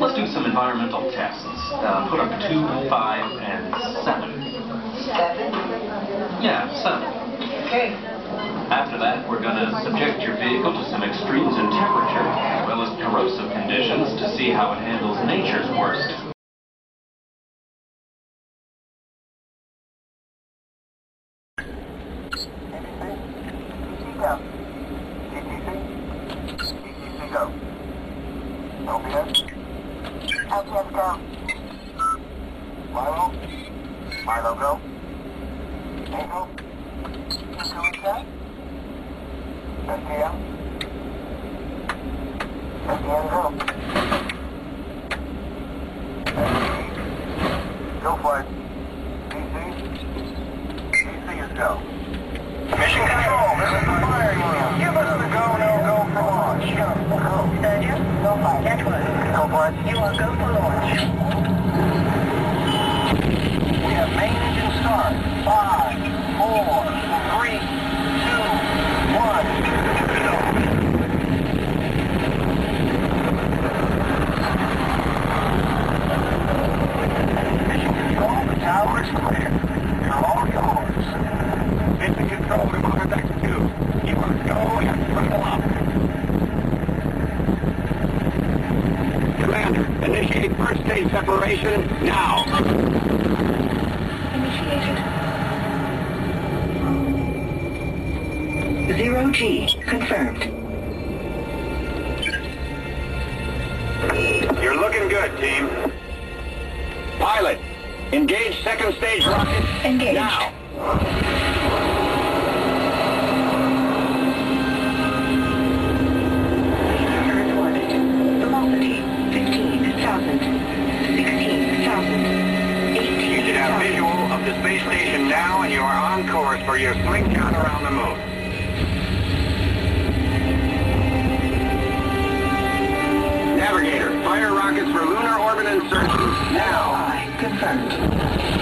Let's do some environmental tests. Put up 2, 5, and 7. 7? Yeah, 7. Okay. After that, we're going to subject your vehicle to some extremes in temperature, as well as corrosive conditions, to see how it handles nature's worst. LTS go. Milo? Milo go. Tango? Tango inside? STM? STM go. Go for it. DC? DC is go. Mission control, this is the firing room. Give us the go, no go for launch. Go. Surgeon? Go for it. Network. Go for it. You are go for launch. We have main engine start. 5, 4, 3, 2, 1. Mission control, the tower is clear. You're all yours. Mission control, we want back to 2. You must go and throttle up. Commander, initiate first stage separation now. Initiated. 0G confirmed. You're looking good, team. Pilot, engage second stage rocket. Engaged. Now. Earth orbit. Velocity 15,000. 16,000. You should have 18,000. visual of the space station now, and you are on course for your slingshot around the moon. Navigator, fire rockets for lunar orbit insertion now. Confirmed.